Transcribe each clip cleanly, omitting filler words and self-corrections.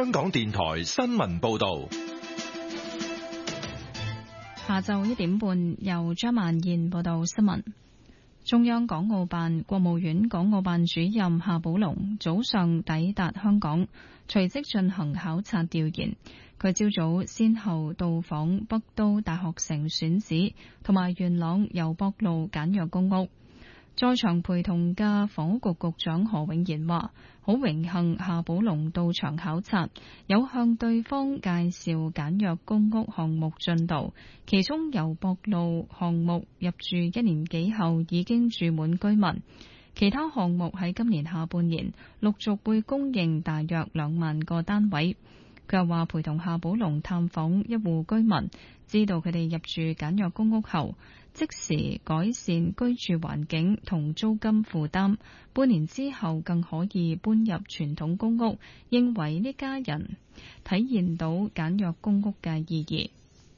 香港電台新聞報道。 下晝1點半，由張曼燕報道新聞。中央港澳辦、國務院港澳辦主任夏寶龍早上抵達香港，隨即進行考察調研。佢朝早先後到訪北都大學城選址同埋元朗油博路簡約公屋。在場陪同嘅房屋局局長何永賢話：好榮幸夏寶龍到場考察，有向對方介紹簡約公屋項目進度，其中油博路項目入住1年幾後已經住滿居民，其他項目喺今年下半年陸續會供應大約2萬個單位。佢又話陪同夏寶龍探訪一戶居民，知道佢哋入住簡約公屋後即時改善居住環境同租金負擔，半年之後更可以搬入傳統公屋，認為呢家人體現到簡約公屋嘅意義。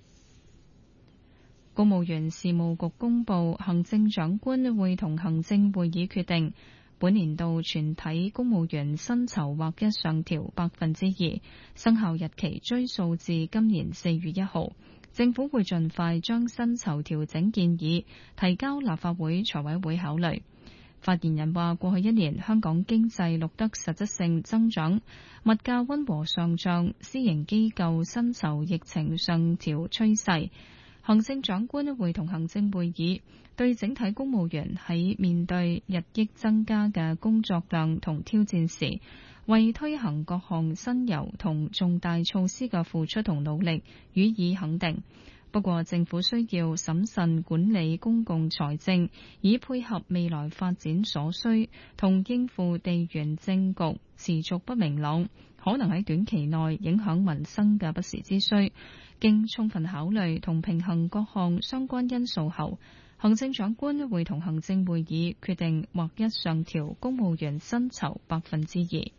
公務員事務局公布，行政長官會同行政會議決定，本年度全體公務員薪酬劃一上調2%，生效日期追溯至今年4月1號。政府會盡快將薪酬調整建議提交立法會財委會考慮。發言人話：過去1年，香港經濟錄得實質性增長，物價溫和上漲，私營機構薪酬疫情上調趨勢。行政長官會同行政會議對整體公務員喺面對日益增加嘅工作量同挑戰時，為推行各項新猷同重大措施嘅付出同努力予以肯定。不過，政府需要審慎管理公共財政，以配合未來發展所需同應付地緣政局持續不明朗，可能喺短期內影響民生嘅不時之需。經充分考慮同平衡各項相關因素後，行政長官會同行政會議決定劃一上調公務員薪酬2%。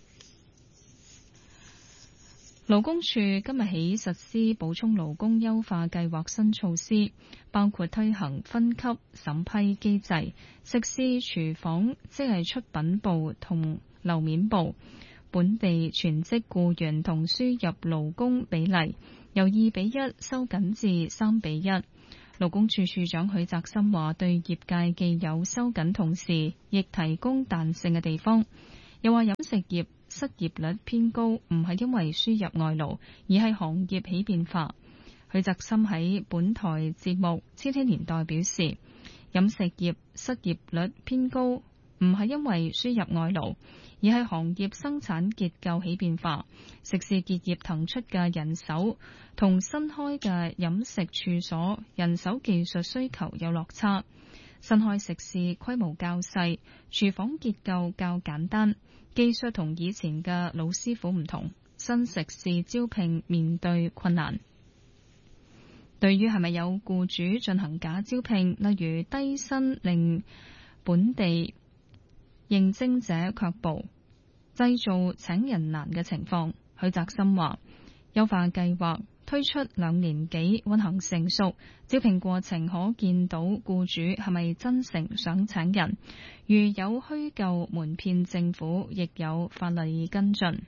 勞工處今日起實施補充勞工優化計劃新措施，包括推行分級審批機制，食肆廚房即係出品部同樓面部本地全職僱員同輸入勞工比例由2:1收緊至3:1。勞工處處長許澤森話：對業界既有收緊同時，亦提供彈性嘅地方。又話飲食業失業率偏高，唔係因為輸入外勞，而係行業起變化。許澤森喺本台節目《千禧年代》表示，飲食業失業率偏高，唔係因為輸入外勞，而係行業生產結構起變化，食肆結業騰出嘅人手同新開嘅飲食處所人手技術需求有落差。新開食肆規模較細，廚房結構較簡單，技術同以前嘅老師傅唔同，新食肆招聘面對困難。對於係咪有僱主進行假招聘，例如低薪令本地應徵者卻步，製造請人難嘅情況，許澤森話：優化計劃推出2年幾，運行成熟，招聘過程可見到僱主係咪真誠想請人，如有虛構瞞騙政府，亦有法例跟進。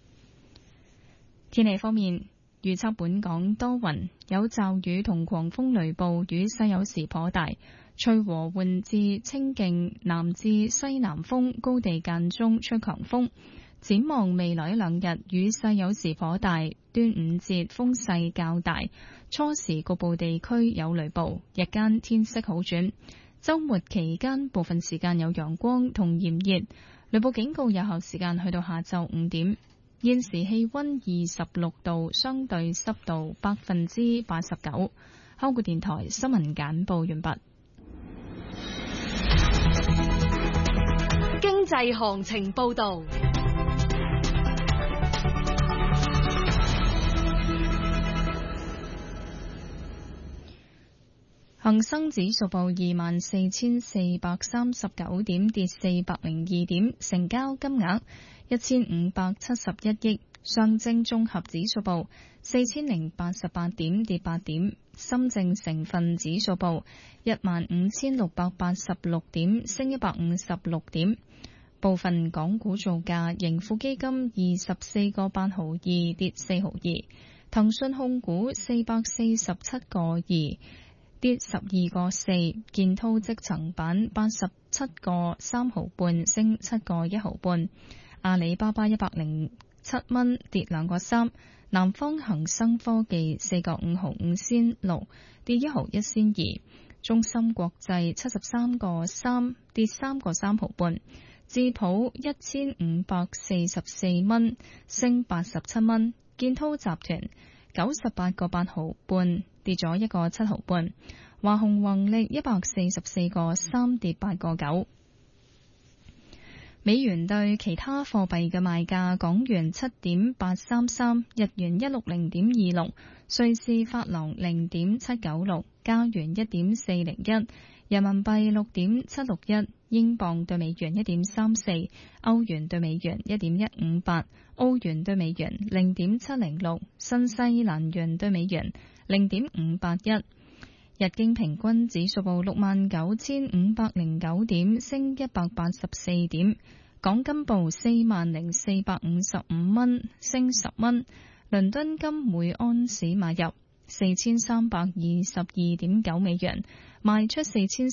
天氣方面，預測本港多雲，有驟雨同狂風雷暴，雨勢有時頗大，吹和緩至清勁南至西南風，高地間中吹強風。展望未來1-2日，雨勢有時頗大，端午節風勢較大，初時局部地區有雷暴，日間天色好轉。週末期間部分時間有陽光同炎熱，雷暴警告有效時間去到下晝5點。現時氣溫26度，相對濕度89%。香港電台新聞簡報完畢。 經濟行情報道。 恒生指數報24,439點，跌402點，成交金額1571億。上證綜合指數報4088點，跌8點。深證成分指數報15686點，升156點。 部分港股造價，盈富基金24個8毫2跌4毫2，騰訊控股447個2跌12個4，建滔積層板87個3毫半升7個1毫半，阿里巴巴107蚊跌2個3，南方恒生科技4個5毫5仙6跌1毫1仙2，中芯國際73個3跌3個3毫半，智普1544蚊升87蚊，建滔集團98個8毫半跌咗1個7毫半，華虹宏力144個3跌8個9。美元對其他貨幣嘅賣價：港元7.833，日元160.26，瑞士法郎0.796，加元1.401，人民幣6.761，英鎊對美元1.34，歐元對美元1.158，澳元對美元0.706，新西蘭元對美元0.581。日經平均指數報69,509點，升184點。港金報40,455蚊，升10蚊。倫敦金每安士買入4322.9美元，賣出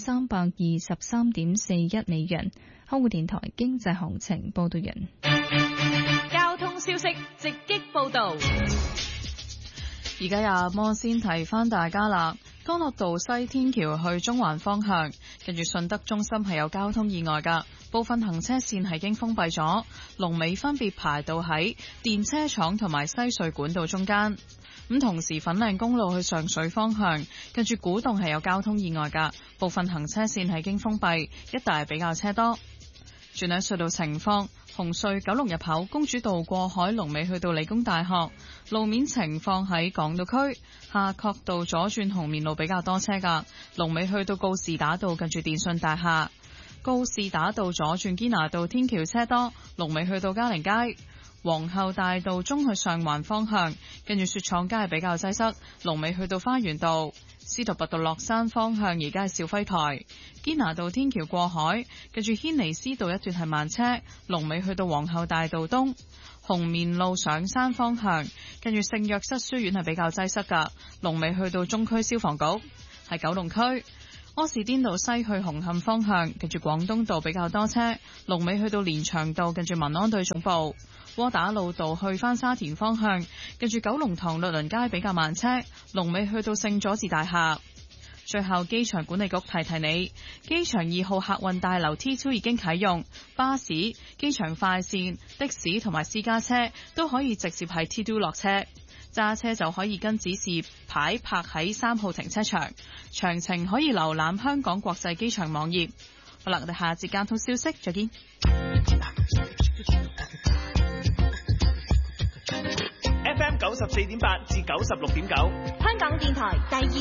4323.41美元。香港電台經濟行情報道完。 交通消息直擊報道。 而家阿摩先提翻大家啦。干諾道西天橋去中環方向，跟住順德中心係有交通意外噶，部分行車線係已經封閉咗，龍尾分別排到喺電車廠同埋西隧管道中間。咁同時粉嶺公路去上水方向，跟住古洞係有交通意外噶，部分行車線係已經封閉，一帶比較車多。轉喺隧道情況，紅隧九龍入口公主道過海龍尾去到理工大學，路面情況喺港島區夏慤道左轉紅棉路比較多車噶，龍尾去到告士打道近住電訊大廈，告士打道左轉堅拿道天橋車多，龍尾去到嘉陵街，皇后大道中去上環方向，跟住雪廠街係比較擠塞，龍尾去到花園道。司徒拔道落山方向而家係肇輝台，堅拿道天橋過海，跟住軒尼詩道一段係慢車，龍尾去到皇后大道東。紅棉路上山方向，跟住聖約瑟書院係比較擠塞噶，龍尾去到中區消防局。喺九龍區柯士甸道西去紅磡方向，跟住廣東道比較多車，龍尾去到連翔道跟住民安隊總部。窩打老道去返沙田方向，跟住九龍塘律倫街比較慢車，龍尾去到聖佐治大廈。最後機場管理局提提你，機場2號客運大樓 T2 已經啟用，巴士、機場快線、的士同埋私家車都可以直接喺 T2 落車，揸車就可以跟指示牌泊喺3號停車場。詳情可以瀏覽香港國際機場網頁。好啦，我哋下節交通消息再見。 FM 94.8至96.9， 香港電台第二